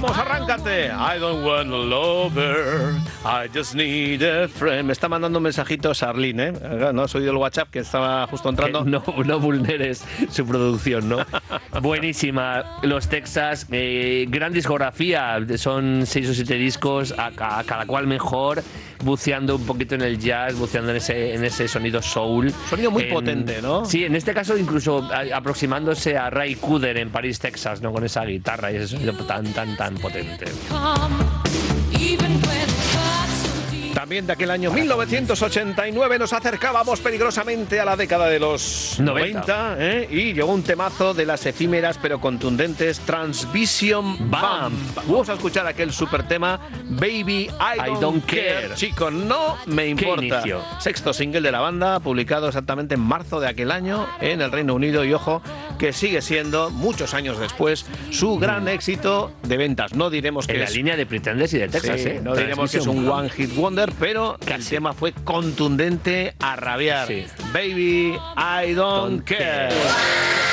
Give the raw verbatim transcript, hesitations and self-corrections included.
Vamos, arráncate. I don't want a lover, I just need a friend. Me está mandando un mensajito Sarlene, ¿eh? No has oído el WhatsApp que estaba justo entrando. No, no vulneres su producción, ¿no? Buenísima. Los Texas, eh, gran discografía. Son seis o siete discos, a, a cada cual mejor, buceando un poquito en el jazz, buceando en ese, en ese sonido soul. Sonido muy en, potente, ¿no? Sí, en este caso incluso a, aproximándose a Ray Cooder en París, Texas, ¿no? Con esa guitarra y ese sonido tan, tan, tan potente. También de aquel año mil novecientos ochenta y nueve nos acercábamos peligrosamente a la década de los noventa, noventa ¿eh? Y llegó un temazo de las efímeras pero contundentes Transvision Bam. Vamos a escuchar aquel super tema Baby I Don't, I don't care. care. Chico, no me importa. Sexto single de la banda, publicado exactamente en marzo de aquel año en el Reino Unido, y ojo que sigue siendo, muchos años después, su gran mm. éxito de ventas. No diremos que en es... la línea de Pretenders y de Texas, sí, ¿eh? No diremos que es un one hit wonder, pero Casi. el tema fue contundente a rabiar. Sí. Baby, I don't, don't care. care.